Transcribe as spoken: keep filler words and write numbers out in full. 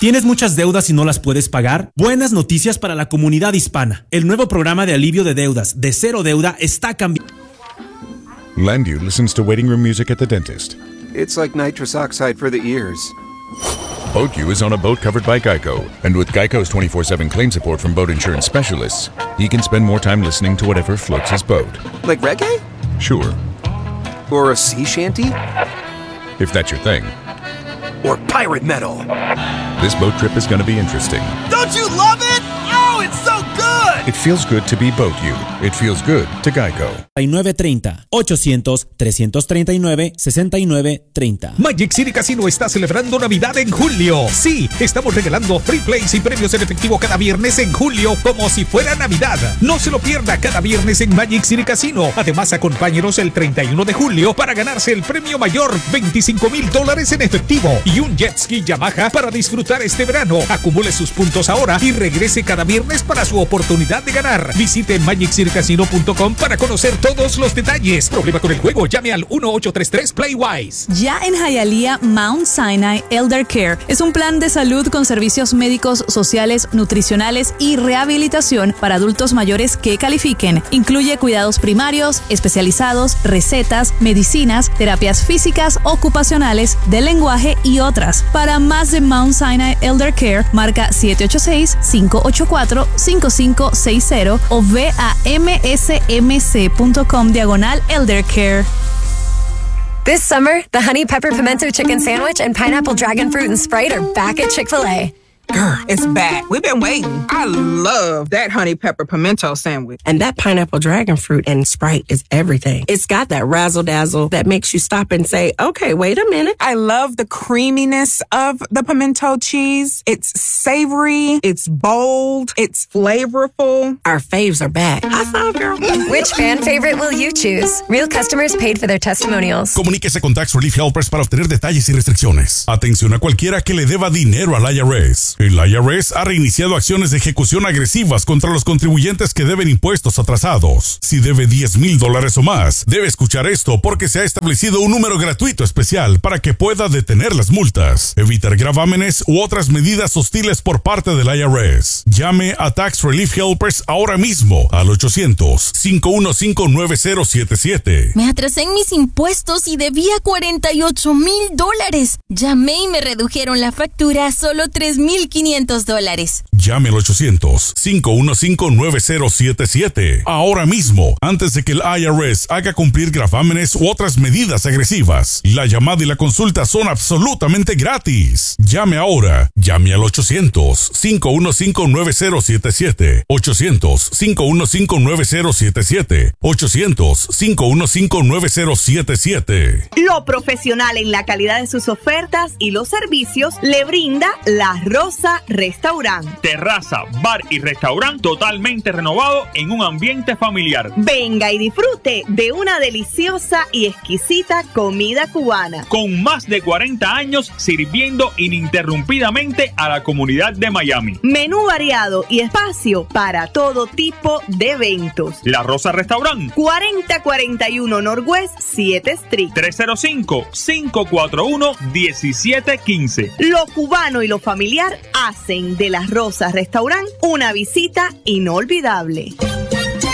¿Tienes muchas deudas y no las puedes pagar? Buenas noticias para la comunidad hispana. El nuevo programa de alivio de deudas de Cero Deuda está cambiando. Landu listens to waiting room music at the dentist. It's like nitrous oxide for the ears. BoatU is on a boat covered by Geico, and with Geico's twenty-four seven claim support from boat insurance specialists, he can spend more time listening to whatever floats his boat. Like reggae? Sure. Or a sea shanty? If that's your thing. Or pirate metal? This boat trip is going to be interesting. Don't you love it? Oh, it's so good! It feels good to be BoatU. It feels good to Geico. nueve treinta, ochocientos, trescientos treinta y nueve, sesenta y nueve treinta. Magic City Casino está celebrando Navidad en julio. Sí, estamos regalando free plays y premios en efectivo cada viernes en julio como si fuera Navidad. No se lo pierda cada viernes en Magic City Casino. Además, acompáñenos el treinta y uno de julio para ganarse el premio mayor, veinticinco mil dólares en efectivo y un jet ski Yamaha para disfrutar este verano. Acumule sus puntos ahora y regrese cada viernes para su oportunidad de ganar. Visite magic city casino punto com para conocer todos los detalles. Problema con el juego, llame al uno ocho tres tres Playwise. Ya en Hialeah, Mount Sinai Elder Care es un plan de salud con servicios médicos, sociales, nutricionales y rehabilitación para adultos mayores que califiquen. Incluye cuidados primarios, especializados, recetas, medicinas, terapias físicas, ocupacionales, de lenguaje y otras. Para más de Mount Sinai Elder Care, marca siete ocho seis, cinco ocho cuatro, cinco cinco seis cero o ve a msmc.com diagonal Elder Care. This summer, the Honey Pepper Pimento Chicken Sandwich and Pineapple Dragon Fruit and Sprite are back at Chick-fil-A. Girl, it's back. We've been waiting. I love that honey pepper pimento sandwich. And that pineapple dragon fruit and Sprite is everything. It's got that razzle dazzle that makes you stop and say, okay, wait a minute. I love the creaminess of the pimento cheese. It's savory. It's bold. It's flavorful. Our faves are back. I saw, girl. Which fan favorite will you choose? Real customers paid for their testimonials. Comuníquese con Tax Relief Helpers para obtener detalles y restricciones. Atención a cualquiera que le deba dinero al I R S. El I R S ha reiniciado acciones de ejecución agresivas contra los contribuyentes que deben impuestos atrasados. Si debe diez mil dólares o más, debe escuchar esto porque se ha establecido un número gratuito especial para que pueda detener las multas, evitar gravámenes u otras medidas hostiles por parte del I R S. Llame a Tax Relief Helpers ahora mismo al ochocientos, cinco uno cinco, nueve cero siete siete. Me atrasé en mis impuestos y debía cuarenta y ocho mil dólares. Llamé y me redujeron la factura a solo tres mil quinientos dólares. Llame al ochocientos, cinco uno cinco, nueve cero siete siete. Ahora mismo, antes de que el I R S haga cumplir gravámenes u otras medidas agresivas. La llamada y la consulta son absolutamente gratis. Llame ahora. Llame al ochocientos, cinco uno cinco, nueve cero siete siete. ochocientos, cinco uno cinco, nueve cero siete siete. ochocientos, cinco uno cinco, nueve cero siete siete. Lo profesional en la calidad de sus ofertas y los servicios le brinda La Rosa Restaurant. Terraza, bar y restaurante totalmente renovado en un ambiente familiar. Venga y disfrute de una deliciosa y exquisita comida cubana. Con más de cuarenta años sirviendo ininterrumpidamente a la comunidad de Miami. Menú variado y espacio para todo tipo de eventos. La Rosa Restaurant. cuarenta cuarenta y uno Northwest siete Street. tres cero cinco, cinco cuatro uno, uno siete uno cinco. Lo cubano y lo familiar hacen de La Rosa Restaurant una visita inolvidable.